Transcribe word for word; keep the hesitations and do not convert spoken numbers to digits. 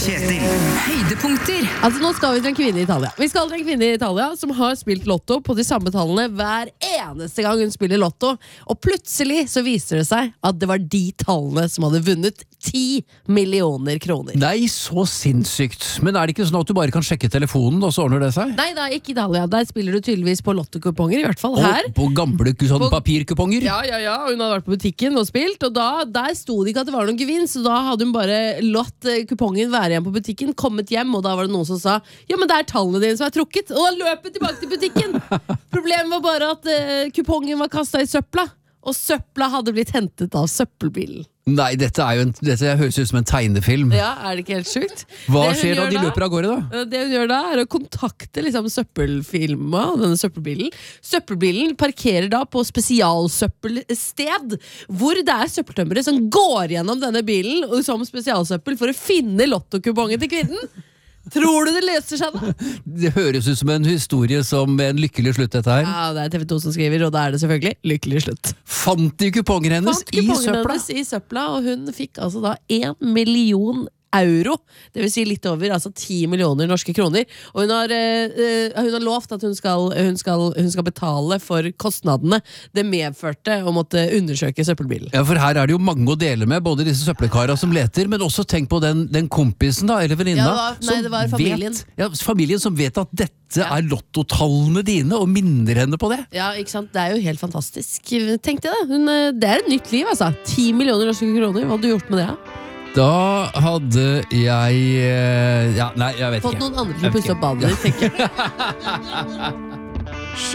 Kjetil. Høydepunkter. Altså nå skal vi til en kvinne i Italia. Vi skal til en kvinne i Italia som har spilt lotto på de samme tallene hver eneste gang hun spiller lotto. Og plutselig så viser det seg at det var de tallene som hadde vunnet ti millioner kroner. Nei, så sinnssykt. Men er det ikke sånn at du bare kan sjekke telefonen, og så ordner det seg? Nei, det er ikke Italia. Der spiller du tydeligvis på lottokuponger, i hvert fall her. Og på gamle sånn På- papirkuponger? Ja, ja, ja, hun hadde vært på butikken og spilt, og da, der sto det ikke at det var noen gevinst, så da hadde hun bare latt eh, kupongen være igjen på butikken, kommet hjem, og da var det noen som sa, ja, men det er tallene dine som er trukket, og da løp hun tilbake til butikken. Problemet var bare at eh, kupongen var kastet i søpla, og søpla hadde blitt hentet av søppelbilen. Nei, dette, er jo en, dette høres ut som en tegnefilm. Ja, er det ikke helt sjukt? Hva Det hun skjer da? gjør De løper av gårde, da? Eh, Det hun gjør da er å kontakte liksom, søppelfilma, denne søppelbilen. Søppelbilen parkerer da på spesialsøppelsted, hvor det er søppeltømmere som går gjennom denne bilen og som spesialsøppel for å finne lottokupongen til kvinnen. Tror du det løser seg da? Det høres ut som en historie som med en lykkelig slutt, dette her. Ja, det er T V to som skriver, og da er det selvfølgelig lykkelig slutt. Fant de kuponger hennes Fant i kupongen søpla? hennes i søpla, og hun fikk altså da en million euro, det vil si litt over, altså ti millioner norske kroner, og hun har, eh, hun har lovt at hun skal, hun, skal, hun skal betale for kostnadene det medførte å måtte undersøke søppelbilen. Ja, for her er det jo mange å dele med, både disse søppelkara som leter, men også tenk på den, den kompisen da, eller venninna. Ja, det var- nei, som det var familien. Vet, ja, familien som vet at dette er lottotallene dine, og minner henne på det. Ja, ikke sant? Det er jo helt fantastisk. Tenk det da, hun, eh, det er et nytt liv altså. ti millioner norske kroner, hva hadde du gjort med det da? Da hadde jeg eh, Ja, nei, jeg vet Fått ikke. noen andre til å Jeg vet pusse ikke. opp badet ditt, tenker jeg.